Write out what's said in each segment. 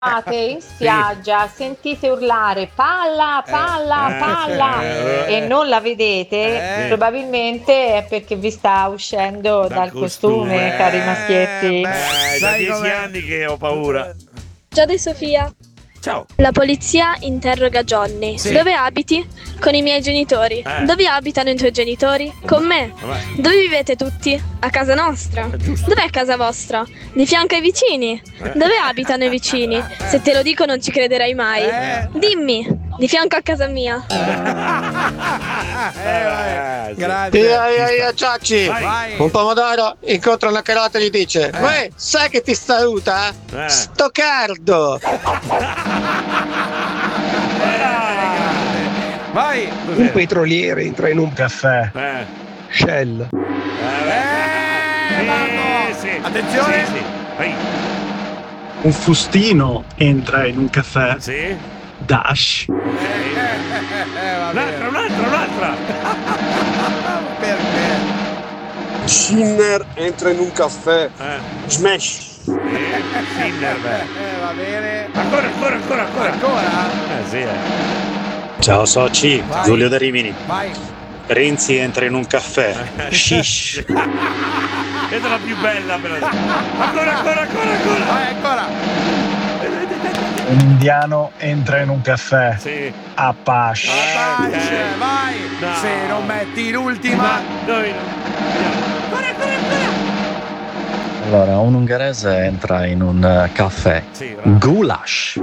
in spiaggia, sentite urlare palla e non la vedete, probabilmente è perché vi sta uscendo dal costume, cari maschietti. Da 10 anni che ho paura. Ciao di Sofia. Ciao. La polizia interroga Johnny. Sì. Dove abiti? Con i miei genitori. Dove abitano i tuoi genitori? Con me. Dove vivete tutti? A casa nostra. Dov'è casa vostra? Di fianco ai vicini. Dove abitano i vicini? Se te lo dico non ci crederai mai. Dimmi, di fianco a casa mia. Grazie. Ciacci, Vai. un pomodoro incontra una carota e gli dice: Uè, sai che ti saluta? Stoccardo. Vai! Un petroliere entra in un caffè. Shell. Sì. Attenzione. Sì. Vai. Un fustino entra in un caffè. Sì. Dash. Un'altra. Perché? Sinner entra in un caffè. Smash. Sinner, Va bene. Ancora. Ancora? Sì. Ciao soci, Vai. Giulio da Rimini. Vai. Renzi entra in un caffè. Shish. Ed è la più bella però. Ancora. Vai, ancora. Un indiano entra in un caffè. Sì. Apache. Vai. No. Se non metti l'ultima. Noi Allora, un ungherese entra in un caffè. Sì, bravo. Goulash.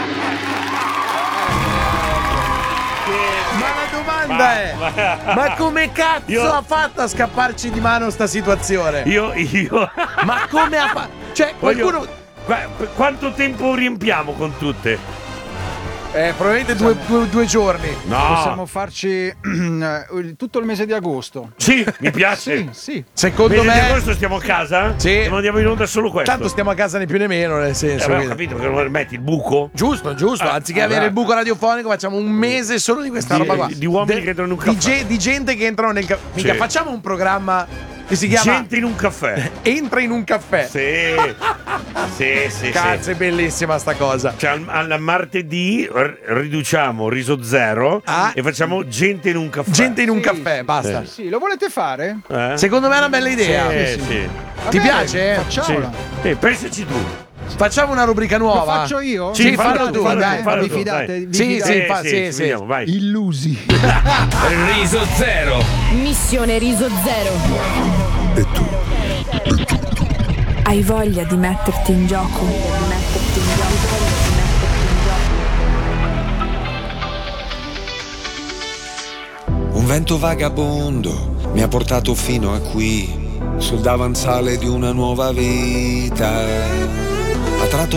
Ma la domanda è: ma come cazzo ha fatto a scapparci di mano sta situazione? Io. Ma come ha fatto? Cioè, qualcuno. Quanto tempo riempiamo con tutte? Probabilmente due giorni. No. Possiamo farci tutto il mese di agosto. Sì, mi piace. Sì. Secondo Mese di me. agosto stiamo a casa? Sì. E non andiamo in onda solo questo. Tanto stiamo a casa né più né meno, nel senso. Ho quindi- capito che non metti il buco. Giusto. Anziché avere il buco radiofonico, facciamo un mese solo di questa roba qua. Di uomini che entrano in un caffè. Di gente che entrano nel caffè. Mica, Sì. facciamo un programma che si chiama Gente in un caffè. Entra in un caffè. Sì. Cazzo, è bellissima sta cosa. Cioè, al martedì riduciamo riso zero e facciamo gente in un caffè. Gente in un caffè, basta. Sì, lo volete fare? Secondo me è una bella idea. Sì. Va Ti bene, piace? Facciamola. Pensaci tu. Facciamo una rubrica Lo nuova. faccio io? Sì, fallo tu, dai. Vi fidate? Sì, sì. Vediamo, vai. Illusi. Riso Zero. Missione Riso Zero. E tu? Hai voglia di metterti in gioco? Un vento vagabondo mi ha portato fino a qui, sul davanzale di una nuova vita. Ha tratto